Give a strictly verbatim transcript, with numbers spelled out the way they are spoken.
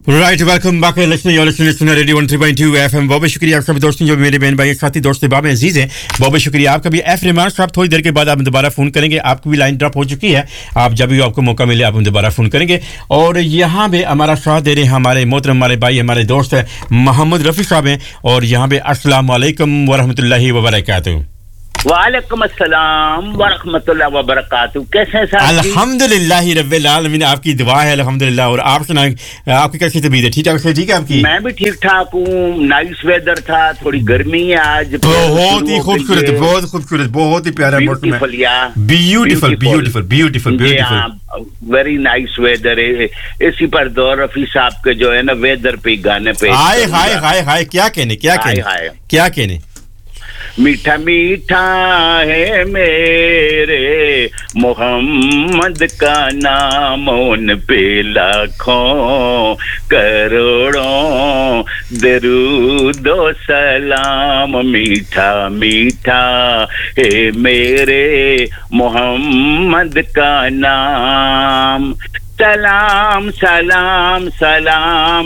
Right welcome back listening you listening listening radio one three point two FM. बहुत बहुत शुक्रिया आप सभी दोस्तों जो मेरे बहन भाई साथी दोस्त बाब अजीज हैं, बहुत बहुत शुक्रिया आपका भी। एफ रहमान साहब थोड़ी देर के बाद आप दोबारा फ़ोन करेंगे, आपकी भी लाइन ड्रॉप हो चुकी है, आप जब भी आपको मौका मिले आप दोबारा फ़ोन करेंगे। और यहाँ पे हमारा साथ दे रहे हैं हमारे मोहतरम हमारे भाई हमारे दोस्त मोहम्मद रफ़ी साहब हैं, और यहाँ पे अस्सलाम वालेकुम व रहमतुल्लाहि व बरकातहू। वालेकुम अस्सलाम व रहमतुल्लाहि व बरकातहू। कैसे हैं साहब? अल्हम्दुलिल्लाह रब्बिल आलमीन, आपकी दुआ है अल्हम्दुलिल्लाह। और आप सुनाएं, आपकी कैसी तबीयत है? ठीक है, ठीक है आपकी? मैं भी ठीक ठाक हूँ। नाइस वेदर था, थोड़ी गर्मी है आज। बहुत ही खूबसूरत, बहुत खूबसूरत, बहुत ही प्यारा मौसम है। Beautiful beautiful beautiful beautiful very nice weather है। इसी पर दो रफी साहब के जो है ना वेदर पे गाने पे हाय हाय हाय हाय क्या कहने क्या कहने क्या कहने। मीठा मीठा है मेरे मोहम्मद का नाम, उन पे लाखों करोड़ों दरूदो सलाम। मीठा मीठा है मेरे मोहम्मद का नाम। सलाम सलाम सलाम